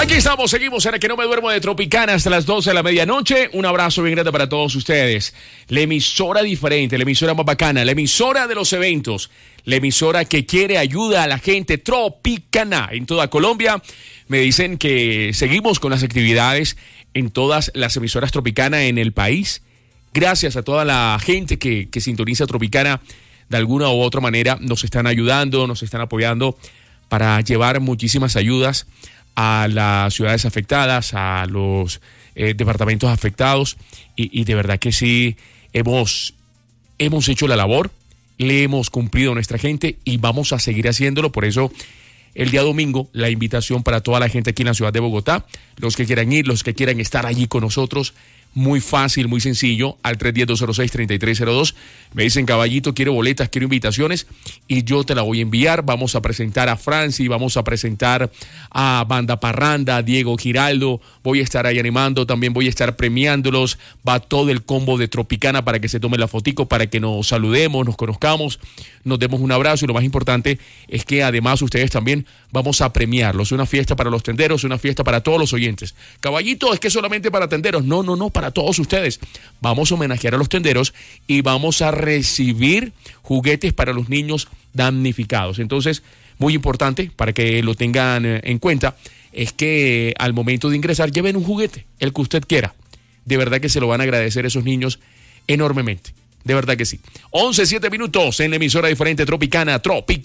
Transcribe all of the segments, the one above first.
Aquí estamos, seguimos en el Que No Me Duermo de Tropicana hasta las 12 de la medianoche. Un abrazo bien grande para todos ustedes. La emisora diferente, la emisora más bacana, la emisora de los eventos, la emisora que quiere ayuda a la gente, Tropicana, en toda Colombia. Me dicen que seguimos con las actividades en todas las emisoras Tropicana en el país. Gracias a toda la gente que sintoniza Tropicana de alguna u otra manera. Nos están ayudando, nos están apoyando para llevar muchísimas ayudas a las ciudades afectadas, a los departamentos afectados, y de verdad que sí, hemos hecho la labor, le hemos cumplido a nuestra gente y vamos a seguir haciéndolo. Por eso el día domingo la invitación para toda la gente aquí en la ciudad de Bogotá, los que quieran ir, los que quieran estar allí con nosotros, muy fácil, muy sencillo, al 310-206-3302. Me dicen, caballito, quiero boletas, quiero invitaciones, y yo te la voy a enviar. Vamos a presentar a Franci, vamos a presentar a Banda Parranda, a Diego Giraldo, voy a estar ahí animando, también voy a estar premiándolos. Va todo el combo de Tropicana para que se tome la fotico, para que nos saludemos, nos conozcamos, nos demos un abrazo, y lo más importante es que además ustedes también vamos a premiarlos. Una fiesta para los tenderos, una fiesta para todos los oyentes. Caballito, es que solamente para tenderos. No, para todos ustedes. Vamos a homenajear a los tenderos y vamos a recibir juguetes para los niños damnificados. Entonces, muy importante para que lo tengan en cuenta, es que al momento de ingresar lleven un juguete, el que usted quiera. De verdad que se lo van a agradecer esos niños enormemente. De verdad que sí. 11:07 minutos en la emisora diferente Tropicana,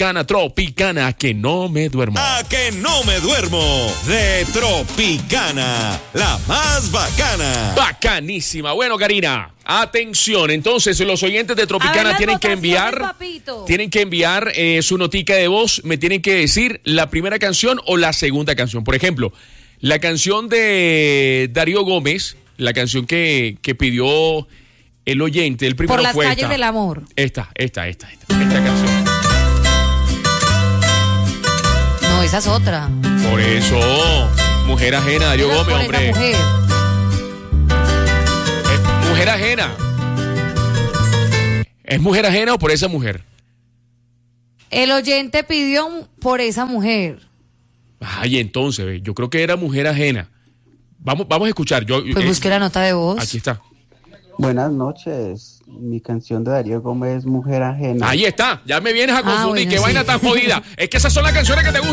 que no me duermo. A que no me duermo de Tropicana, la más bacana. Bacanísima. Bueno, Karina, atención. Entonces, los oyentes de Tropicana tienen que enviar su notica de voz. Me tienen que decir la primera canción o la segunda canción. Por ejemplo, la canción de Darío Gómez, la canción que pidió el oyente, el primero fue Por las calles del amor. Esta canción. No, esa es otra. Por eso, Mujer Ajena, Darío Gómez, hombre. Mujer. Es Mujer Ajena. ¿Es Mujer Ajena o por esa mujer? El oyente pidió por esa mujer. Ay, entonces, yo creo que era Mujer Ajena. Vamos a escuchar. Pues busque la nota de voz. Aquí está. Buenas noches, mi canción de Darío Gómez, Mujer Ajena. Ahí está, ya me vienes a confundir, bueno, qué sí. vaina tan jodida. Es que esas son las canciones que te gustan.